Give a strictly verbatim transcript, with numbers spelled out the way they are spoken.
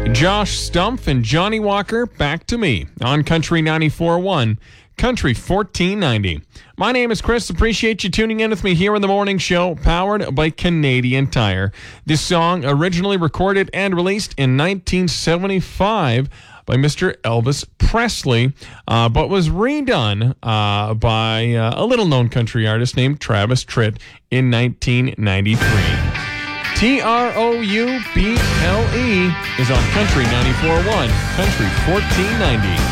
Josh Stumpf and Johnny Walker, Back to Me, on Country ninety-four point one, Country fourteen ninety. My name is Chris. Appreciate you tuning in with me here in the morning show, powered by Canadian Tire. This song originally recorded and released in nineteen seventy-five by Mister Elvis Presley, uh, but was redone uh, by uh, a little-known country artist named Travis Tritt in nineteen ninety-three. T R O U B L E is on Country ninety-four point one, Country fourteen ninety.